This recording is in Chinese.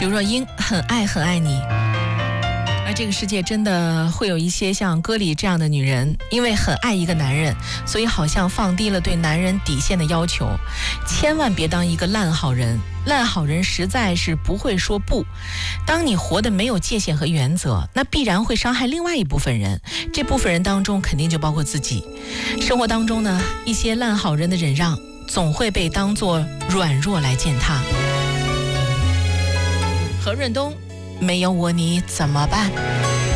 刘若英很爱很爱你。而这个世界真的会有一些像歌里这样的女人，因为很爱一个男人，所以好像放低了对男人底线的要求。千万别当一个烂好人，烂好人实在是不会说不。当你活得没有界限和原则，那必然会伤害另外一部分人，这部分人当中肯定就包括自己。生活当中呢，一些烂好人的忍让总会被当作软弱来践踏。何润东，没有我你怎么办？